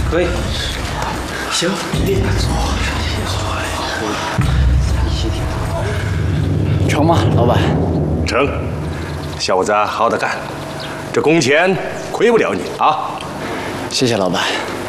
可以。行， 成吗，老板？ 成，小伙子好好的干，这工钱亏不了你啊。 谢谢老板。